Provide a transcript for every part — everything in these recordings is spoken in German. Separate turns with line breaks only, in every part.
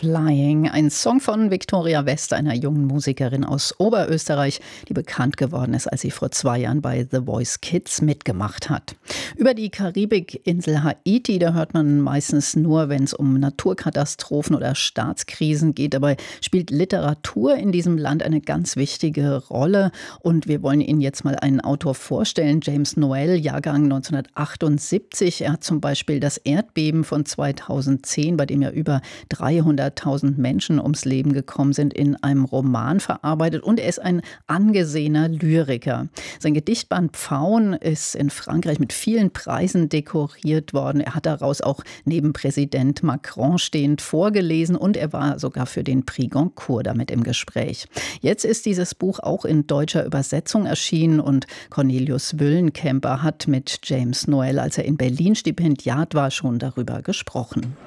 Flying, ein Song von Viktoria West, einer jungen Musikerin aus Oberösterreich, die bekannt geworden ist, als sie vor 2 Jahren bei The Voice Kids mitgemacht hat. Über die Karibikinsel Haiti, da hört man meistens nur, wenn es um Naturkatastrophen oder Staatskrisen geht. Dabei spielt Literatur in diesem Land eine ganz wichtige Rolle. Und wir wollen Ihnen jetzt mal einen Autor vorstellen, James Noel, Jahrgang 1978. Er hat zum Beispiel das Erdbeben von 2010, bei dem ja über 300.000 Menschen ums Leben gekommen sind, in einem Roman verarbeitet. Und er ist ein angesehener Lyriker. Sein Gedichtband Pfauen ist in Frankreich mit vielen Preisen dekoriert worden. Er hat daraus auch neben Präsident Macron stehend vorgelesen und er war sogar für den Prix Goncourt damit im Gespräch. Jetzt ist dieses Buch auch in deutscher Übersetzung erschienen und Cornelius Wüllenkemper hat mit James Noel, als er in Berlin Stipendiat war, schon darüber gesprochen.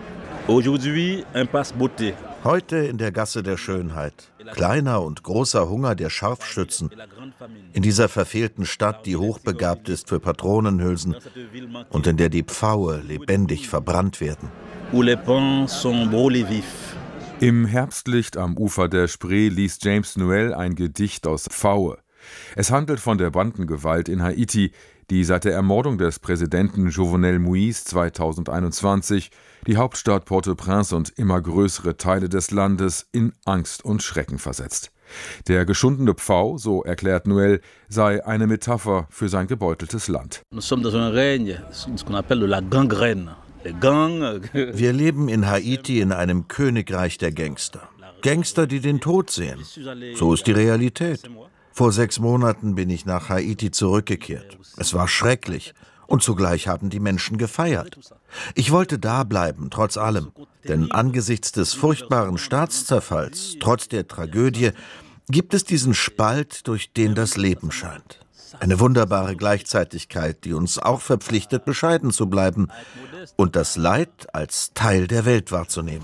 Heute in der Gasse der Schönheit. Kleiner und großer Hunger der Scharfschützen. In dieser verfehlten Stadt, die hochbegabt ist für Patronenhülsen und in der die Pfaue lebendig verbrannt werden.
Im Herbstlicht am Ufer der Spree liest James Noel ein Gedicht aus Pfaue. Es handelt von der Bandengewalt in Haiti, die seit der Ermordung des Präsidenten Jovenel Moïse 2021 die Hauptstadt Port-au-Prince und immer größere Teile des Landes in Angst und Schrecken versetzt. Der geschundene Pfau, so erklärt Noel, sei eine Metapher für sein gebeuteltes Land.
Wir leben in Haiti in einem Königreich der Gangster. Gangster, die den Tod sehen. So ist die Realität. Vor 6 Monaten bin ich nach Haiti zurückgekehrt. Es war schrecklich und zugleich haben die Menschen gefeiert. Ich wollte da bleiben, trotz allem. Denn angesichts des furchtbaren Staatszerfalls, trotz der Tragödie, gibt es diesen Spalt, durch den das Leben scheint. Eine wunderbare Gleichzeitigkeit, die uns auch verpflichtet, bescheiden zu bleiben und das Leid als Teil der Welt wahrzunehmen.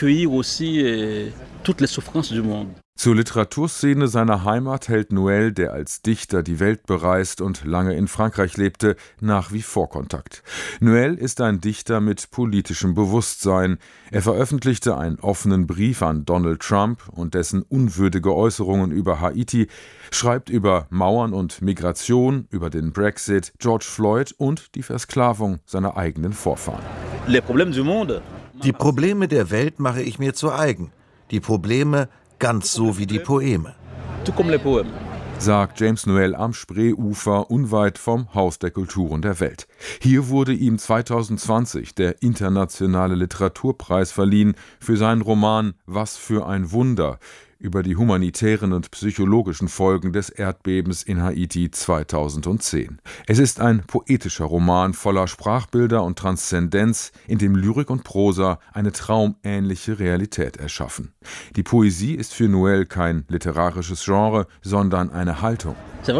Zur Literaturszene seiner Heimat hält Noel, der als Dichter die Welt bereist und lange in Frankreich lebte, nach wie vor Kontakt. Noel ist ein Dichter mit politischem Bewusstsein. Er veröffentlichte einen offenen Brief an Donald Trump und dessen unwürdige Äußerungen über Haiti, schreibt über Mauern und Migration, über den Brexit, George Floyd und die Versklavung seiner eigenen Vorfahren.
Die Probleme der Welt mache ich mir zu eigen. Die Probleme ganz so wie die Poeme.
Sagt James Noel am Spreeufer unweit vom Haus der Kulturen der Welt. Hier wurde ihm 2020 der Internationale Literaturpreis verliehen für seinen Roman »Was für ein Wunder« über die humanitären und psychologischen Folgen des Erdbebens in Haiti 2010. Es ist ein poetischer Roman voller Sprachbilder und Transzendenz, in dem Lyrik und Prosa eine traumähnliche Realität erschaffen. Die Poesie ist für Noel kein literarisches Genre, sondern eine Haltung.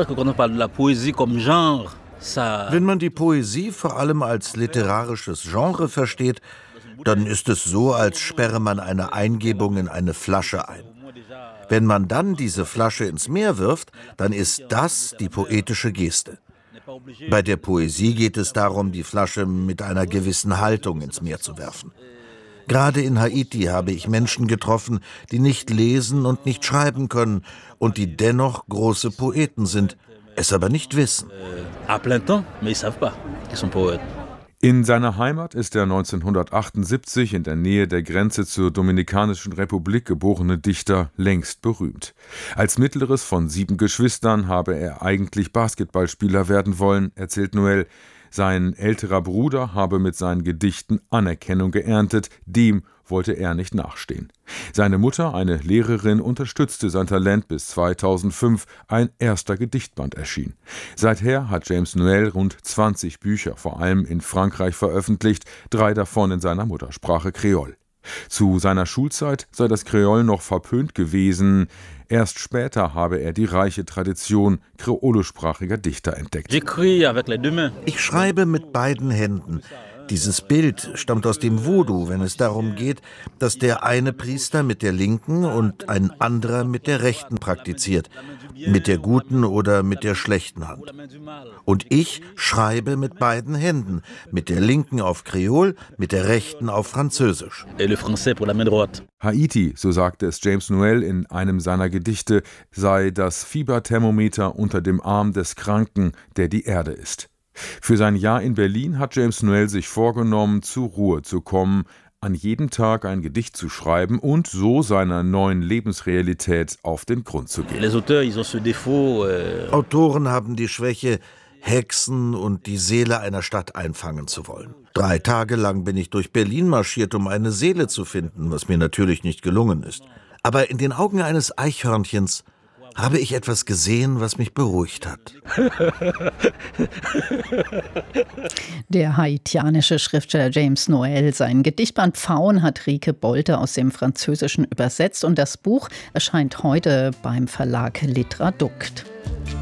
Wenn man die Poesie vor allem als literarisches Genre versteht, dann ist es so, als sperre man eine Eingebung in eine Flasche ein. Wenn man dann diese Flasche ins Meer wirft, dann ist das die poetische Geste. Bei der Poesie geht es darum, die Flasche mit einer gewissen Haltung ins Meer zu werfen. Gerade in Haiti habe ich Menschen getroffen, die nicht lesen und nicht schreiben können und die dennoch große Poeten sind, es aber nicht wissen.
In seiner Heimat ist der 1978 in der Nähe der Grenze zur Dominikanischen Republik geborene Dichter längst berühmt. Als mittleres von 7 Geschwistern habe er eigentlich Basketballspieler werden wollen, erzählt Noel. Sein älterer Bruder habe mit seinen Gedichten Anerkennung geerntet, dem wollte er nicht nachstehen. Seine Mutter, eine Lehrerin, unterstützte sein Talent, bis 2005 ein erster Gedichtband erschien. Seither hat James Noel rund 20 Bücher, vor allem in Frankreich, veröffentlicht, 3 davon in seiner Muttersprache Kreol. Zu seiner Schulzeit sei das Kreol noch verpönt gewesen. Erst später habe er die reiche Tradition kreolosprachiger Dichter entdeckt.
Ich schreibe mit beiden Händen. Dieses Bild stammt aus dem Voodoo, wenn es darum geht, dass der eine Priester mit der linken und ein anderer mit der rechten praktiziert, mit der guten oder mit der schlechten Hand. Und ich schreibe mit beiden Händen, mit der linken auf Kreol, mit der rechten auf Französisch.
Haiti, so sagte es James Noel in einem seiner Gedichte, sei das Fieberthermometer unter dem Arm des Kranken, der die Erde ist. Für sein Jahr in Berlin hat James Noel sich vorgenommen, zur Ruhe zu kommen, an jedem Tag ein Gedicht zu schreiben und so seiner neuen Lebensrealität auf den Grund zu gehen.
Autoren haben die Schwäche, Hexen und die Seele einer Stadt einfangen zu wollen. 3 Tage lang bin ich durch Berlin marschiert, um eine Seele zu finden, was mir natürlich nicht gelungen ist. Aber in den Augen eines Eichhörnchens habe ich etwas gesehen, was mich beruhigt hat.
Der haitianische Schriftsteller James Noel. Sein Gedichtband Pfauen hat Rike Bolte aus dem Französischen übersetzt und das Buch erscheint heute beim Verlag Literadukt.